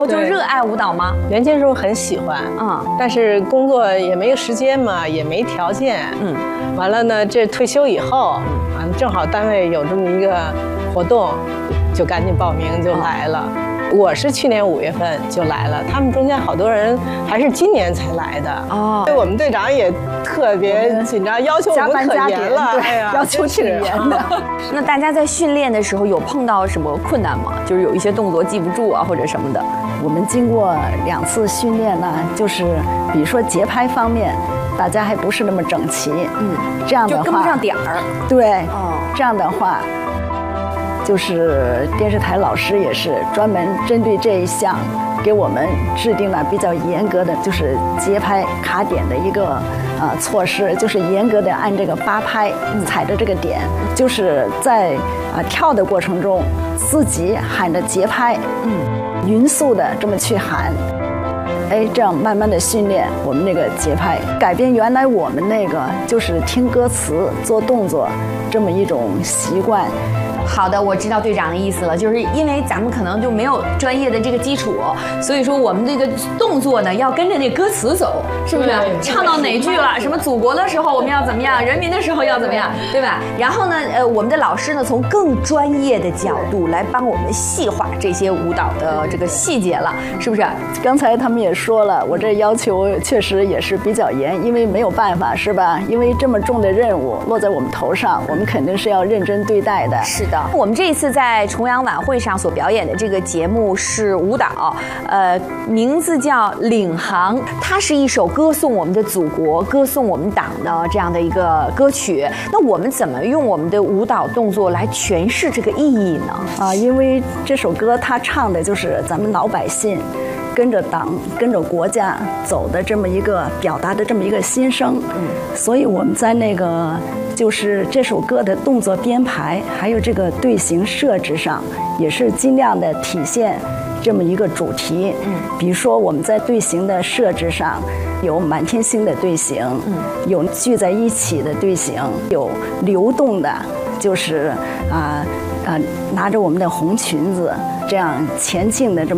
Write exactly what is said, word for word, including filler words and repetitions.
就热爱舞蹈吗？ 年轻时候很喜欢， 嗯， 但是工作也没时间嘛，也没条件，嗯，完了呢，这退休以后，完了正好单位有这么一个活动，就赶紧报名就来了。我是去年五月份就来了，他们中间好多人还是今年才来的哦。对，我们队长也特别紧张，要求我们可严了， 哎呀，要求挺严的。 那大家在训练的时候有碰到什么困难吗？就是有一些动作记不住啊，或者什么的。 我们经过两次训练呢，就是比如说节拍方面，大家还不是那么整齐，嗯，这样的话就跟不上点儿。 对，哦，这样的话。就是电视台老师也是专门针对这一项，给我们制定了比较严格的，就是节拍卡点的一个呃措施，就是严格的按这个八拍踩着这个点，就是在啊、呃、跳的过程中自己喊着节拍，嗯，匀速的这么去喊，哎，这样慢慢的训练我们那个节拍，改变原来我们那个就是听歌词做动作这么一种习惯。 好的，我知道队长的意思了，就是因为咱们可能就没有专业的这个基础，所以说我们这个动作呢要跟着那歌词走，是不是？唱到哪句了？什么祖国的时候我们要怎么样，人民的时候要怎么样，对吧？然后呢，呃，我们的老师呢从更专业的角度来帮我们细化这些舞蹈的这个细节了，是不是？ 刚才他们也说了，我这要求确实也是比较严，因为没有办法，是吧？因为这么重的任务落在我们头上，我们肯定是要认真对待的。 是的。我们这一次在重阳晚会上所表演的这个节目是舞蹈，呃，名字叫《领航》，它是一首歌颂我们的祖国、歌颂我们党的这样的一个歌曲。那我们怎么用我们的舞蹈动作来诠释这个意义呢？ 啊，因为这首歌它唱的就是咱们老百姓跟着党、跟着国家走的这么一个表达的这么一个心声，嗯，所以我们在那个就是这首歌的动作编排，还有这个队形设置上，也是尽量的体现这么一个主题。嗯，比如说我们在队形的设置上，有满天星的队形，嗯，有聚在一起的队形，有流动的，就是啊啊、呃呃、拿着我们的红裙子这样前进的这么。